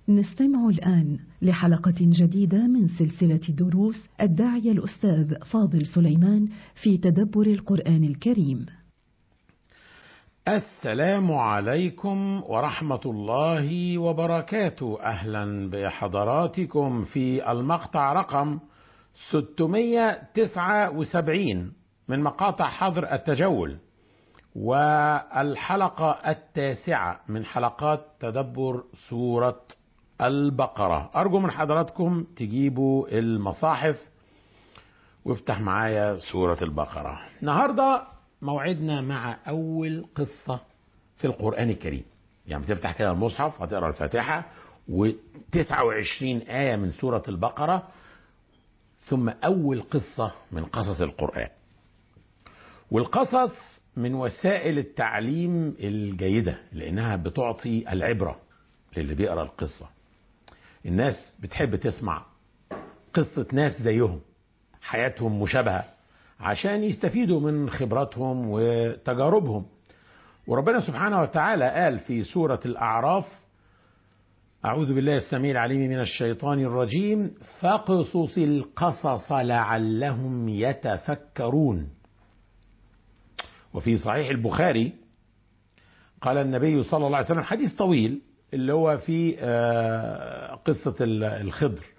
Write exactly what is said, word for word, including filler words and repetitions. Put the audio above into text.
نستمع الآن لحلقة جديدة من سلسلة دروس الداعية الأستاذ فاضل سليمان في تدبر القرآن الكريم. السلام عليكم ورحمة الله وبركاته. أهلا بحضراتكم في المقطع رقم ستمائة وتسعة وسبعين من مقاطع حظر التجول، والحلقة التاسعة من حلقات تدبر سورة البقرة. أرجو من حضراتكم تجيبوا المصاحف وافتح معايا سورة البقرة. النهاردة موعدنا مع أول قصة في القرآن الكريم. يعني بتفتح كده المصحف هتقرأ الفاتحة وتسعة وعشرين آية من سورة البقرة، ثم أول قصة من قصص القرآن. والقصص من وسائل التعليم الجيدة لأنها بتعطي العبرة للي بيقرأ القصة. الناس بتحب تسمع قصة ناس زيهم حياتهم مشابهة عشان يستفيدوا من خبراتهم وتجاربهم. وربنا سبحانه وتعالى قال في سورة الأعراف: أعوذ بالله السميع العليم من الشيطان الرجيم، فاقصص القصص لعلهم يتفكرون. وفي صحيح البخاري قال النبي صلى الله عليه وسلم، حديث طويل اللي هو في قصة الخضر